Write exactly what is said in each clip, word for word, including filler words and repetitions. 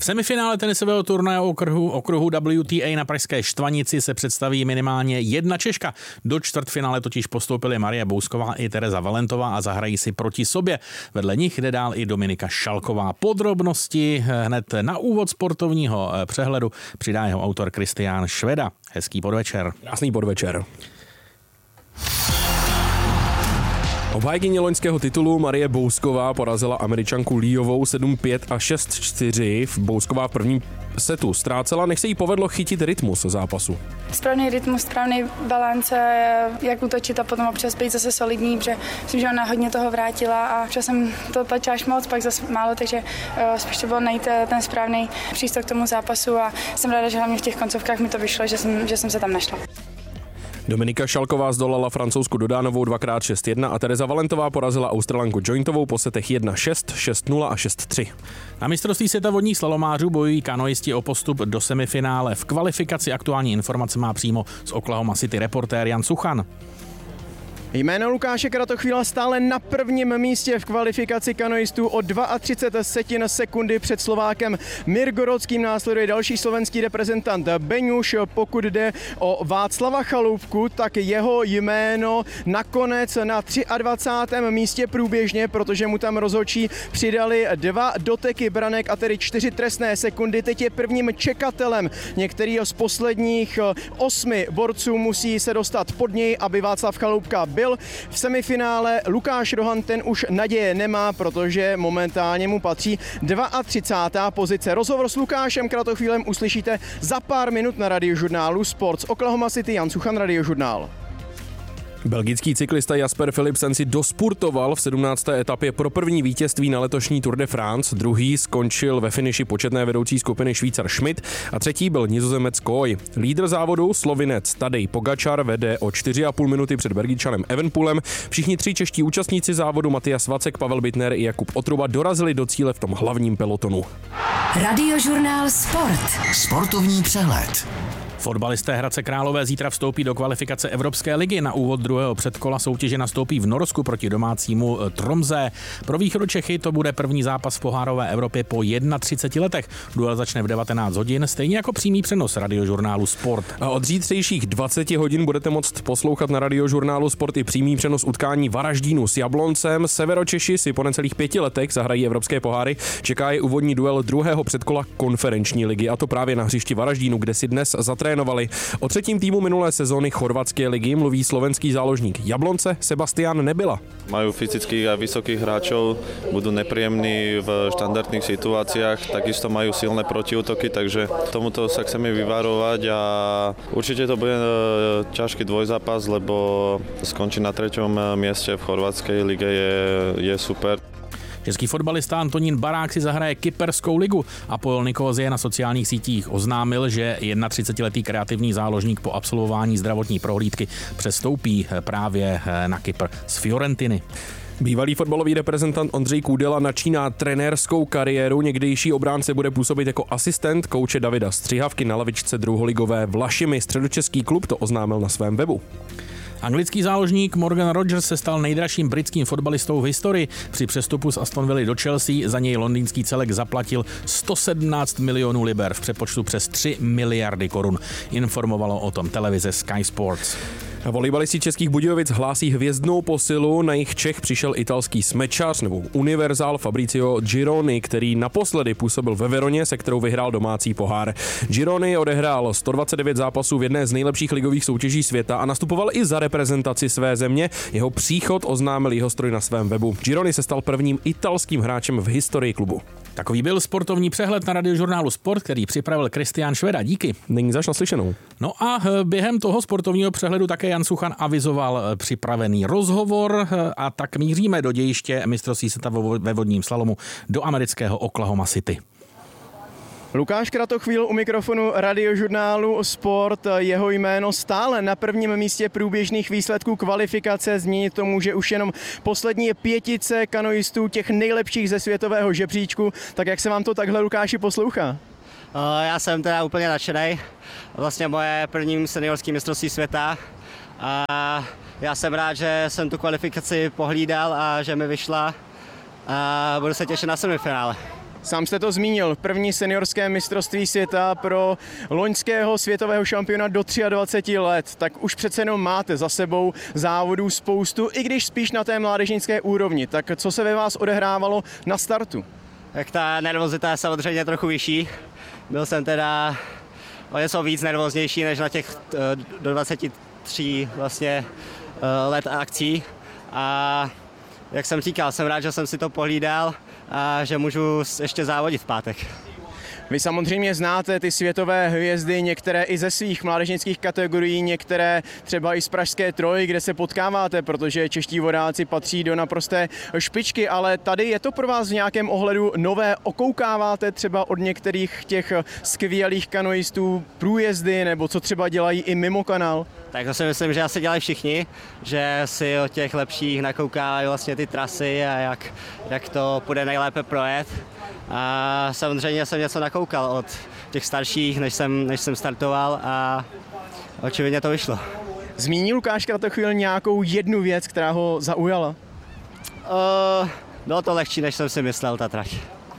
V semifinále tenisového turnaje okruhu, okruhu W T A na pražské Štvanici se představí minimálně jedna Češka. Do čtvrtfinále totiž postoupily Marie Bousková i Tereza Valentová a zahrají si proti sobě. Vedle nich jde dál i Dominika Šalková. Podrobnosti hned na úvod sportovního přehledu přidá jeho autor Kristián Šveda. Hezký podvečer. Krásný podvečer. Obhájkyně loňského titulu Marie Bousková porazila Američanku Líovou sedm pět a šest čtyři. Bousková v prvním setu ztrácela, než se jí povedlo chytit rytmus zápasu. Správný rytmus, správný balance, jak útočit a potom občas být zase solidní, protože myslím, že ona hodně toho vrátila a občas jsem to tlačila až moc, pak zase málo, takže uh, spíš to bylo najít ten správný přístup k tomu zápasu a jsem ráda, že hlavně v těch koncovkách mi to vyšlo, že jsem, že jsem se tam našla. Dominika Šalková zdolala Francouzku Dodánovou dvakrát šest jedna a Tereza Valentová porazila Australanku Jointovou po setech jedna šest, šest nula a šest tři. Na mistrovství světa vodních slalomářů bojují kanoisti o postup do semifinále. V kvalifikaci aktuální informace má přímo z Oklahoma City reportér Jan Suchan. Jméno Lukáše Kratochvíla stále na prvním místě v kvalifikaci kanoistů o třicet dva setin sekundy před Slovákem Mirgorodským. Následuje další slovenský reprezentant Beňuš. Pokud jde o Václava Chaloupku, tak jeho jméno nakonec na dvacátém třetím místě průběžně, protože mu tam rozhodčí přidali dva doteky branek a tedy čtyři trestné sekundy. Teď je prvním čekatelem. Některý z posledních osmi borců musí se dostat pod něj, aby Václav Chaloupka byl v semifinále. Lukáš Rohan ten už naděje nemá, protože momentálně mu patří třicátá druhá pozice. Rozhovor s Lukášem Kratochvílem uslyšíte za pár minut na radiožurnálu Sport z Oklahoma City. Jan Suchan, Radiožurnál. Belgický cyklista Jasper Philipsen si dospurtoval v sedmnácté etapě pro první vítězství na letošní Tour de France. Druhý skončil ve finiši početné vedoucí skupiny Švýcar Schmidt a třetí byl Nizozemec Koy. Lídr závodu, Slovinec Tadej Pogačar, vede o čtyři a půl minuty před Belgičanem Evenepoelem. Všichni tři čeští účastníci závodu Matias Vacek, Pavel Bittner i Jakub Otruba dorazili do cíle v tom hlavním pelotonu. Radiožurnál Sport. Sportovní přehled. Fotbalisté Hradce Králové zítra vstoupí do kvalifikace Evropské ligy. Na úvod druhého předkola soutěže nastoupí v Norsku proti domácímu Tromsø. Pro Východočechy to bude první zápas v pohárové Evropě po třiceti jedné letech. Duel začne v devatenáct hodin, stejně jako přímý přenos Radiožurnálu Sport. A od zítřejších dvaceti hodin budete moct poslouchat na Radiožurnálu Sport i přímý přenos utkání Varaždínu s Jabloncem. Severočeši si po necelých pěti letech zahrají evropské poháry. Čeká je úvodní duel druhého předkola konferenční ligy, a to právě na hřišti Varaždínu, kde si dnes zatrénovali. O třetím týmu minulé sezóny chorvatské ligy mluví slovenský záložník Jablonce Sebastian Nebyla. Majú fyzických a vysokých hráčov, budú nepríjemní v štandardných situáciách, takisto majú silné protiútoky, takže tomuto sa chceme vyvarovať a určite to bude ťažký dvojzápas, lebo skončiť na treťom mieste v chorvatskej lige je, je super. Český fotbalista Antonín Barák si zahraje Kyperskou ligu a Pojol Nikozie na sociálních sítích oznámil, že třicetiletý kreativní záložník po absolvování zdravotní prohlídky přestoupí právě na Kypr z Fiorentiny. Bývalý fotbalový reprezentant Ondřej Kůdela načíná trenérskou kariéru. Někdejší obránce bude působit jako asistent kouče Davida Střihavky na lavičce druholigové Vlašimi. Středočeský klub to oznámil na svém webu. Anglický záložník Morgan Rogers se stal nejdražším britským fotbalistou v historii. Při přestupu z Aston Villa do Chelsea za něj londýnský celek zaplatil sto sedmnáct milionů liber, v přepočtu přes tři miliardy korun. Informovalo o tom televize Sky Sports. Volejbalisti Českých Budějovic hlásí hvězdnou posilu. Na jich Čech přišel italský smečař nebo univerzál Fabrizio Gironi, který naposledy působil ve Veroně, se kterou vyhrál domácí pohár. Gironi odehrál sto dvacet devět zápasů v jedné z nejlepších ligových soutěží světa a nastupoval i za reprezentaci své země. Jeho příchod oznámil jeho stroj na svém webu. Gironi se stal prvním italským hráčem v historii klubu. Takový byl sportovní přehled na Radiožurnálu Sport, který připravil Kristián Šveda. Díky. Není zaš naslyšenou. No a během toho sportovního přehledu také Jan Suchan avizoval připravený rozhovor a tak míříme do dějiště mistrovství světa ve vodním slalomu do amerického Oklahoma City. Lukáš Kratochvíl u mikrofonu Radiožurnálu Sport. Jeho jméno stále na prvním místě průběžných výsledků kvalifikace. Změnit to může už jenom poslední pětice kanoistů, těch nejlepších ze světového žebříčku. Tak jak se vám to takhle, Lukáši, poslouchá? Já jsem teda úplně nadšenej. Vlastně moje první seniorské mistrovství světa. A já jsem rád, že jsem tu kvalifikaci pohlídal a že mi vyšla. A budu se těšit na semifinále. Sám jste to zmínil, první seniorské mistrovství světa pro loňského světového šampiona do dvaceti tří let, tak už přece jenom máte za sebou závodů spoustu, i když spíš na té mládežnické úrovni. Tak co se ve vás odehrávalo na startu? Tak ta nervozita je samozřejmě trochu vyšší. Byl jsem teda o něco víc nervóznější než na těch do dvaceti tří vlastně let akcí. A jak jsem říkal, jsem rád, že jsem si to pohlídal a že můžu ještě závodit v pátek. Vy samozřejmě znáte ty světové hvězdy, některé i ze svých mládežnických kategorií, některé třeba i z pražské Troji, kde se potkáváte, protože čeští vodáci patří do naprosté špičky, ale tady je to pro vás v nějakém ohledu nové, okoukáváte třeba od některých těch skvělých kanoistů průjezdy, nebo co třeba dělají i mimo kanál? Tak to si myslím, že asi dělají všichni, že si od těch lepších nakoukávají vlastně ty trasy a jak, jak to půjde nejlépe projet. A samozřejmě jsem něco nakoukal od těch starších, než jsem, než jsem startoval a očividně to vyšlo. Zmínil Lukáš Kratochvíl nějakou jednu věc, která ho zaujala? Uh, bylo to lehčí, než jsem si myslel, ta trať.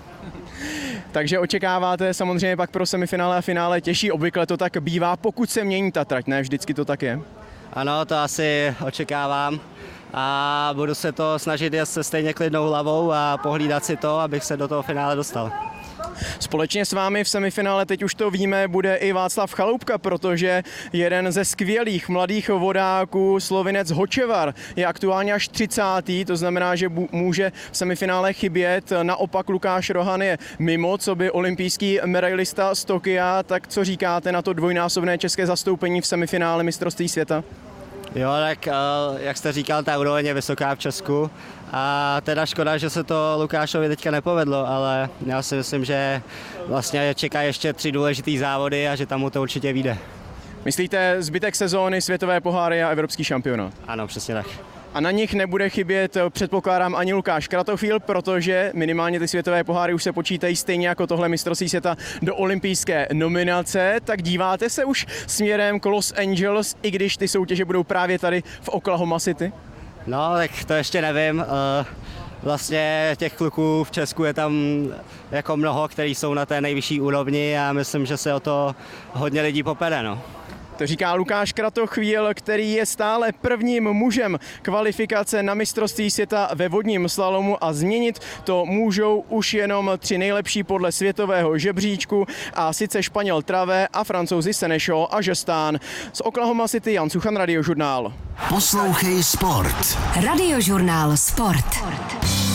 Takže očekáváte samozřejmě pak pro semifinále a finále těžší, obvykle to tak bývá, pokud se mění ta trať, ne vždycky to tak je? Ano, to asi očekávám a budu se to snažit jet se stejně klidnou hlavou a pohlídat si to, abych se do toho finále dostal. Společně s vámi v semifinále, teď už to víme, bude i Václav Chaloupka, protože jeden ze skvělých mladých vodáků, Slovinec Hočevar, je aktuálně až třicátý, to znamená, že může v semifinále chybět. Naopak Lukáš Rohan je mimo, co by olympijský medailista z Tokia. Tak co říkáte na to dvojnásobné české zastoupení v semifinále mistrovství světa? Jo, tak jak jste říkal, ta úroveň je vysoká v Česku a teda škoda, že se to Lukášovi teďka nepovedlo, ale já si myslím, že vlastně čeká ještě tři důležitý závody a že tam mu to určitě vyjde. Myslíte zbytek sezóny, světové poháry a evropský šampionát? Ano, přesně tak. A na nich nebude chybět, předpokládám, ani Lukáš Kratochvíl, protože minimálně ty světové poháry už se počítají stejně jako tohle mistrovství světa do olympijské nominace. Tak díváte se už směrem k Los Angeles, i když ty soutěže budou právě tady v Oklahoma City? No, tak to ještě nevím. Vlastně těch kluků v Česku je tam jako mnoho, kteří jsou na té nejvyšší úrovni a myslím, že se o to hodně lidí popere, no. To říká Lukáš Kratochvíl, který je stále prvním mužem kvalifikace na mistrovství světa ve vodním slalomu a změnit to můžou už jenom tři nejlepší podle světového žebříčku, a sice Španěl Travé a Francouzi Sénéchal a Jestán. Z Oklahoma City Jan Suchan, Radiožurnál. Poslouchej sport. Radiožurnál Sport.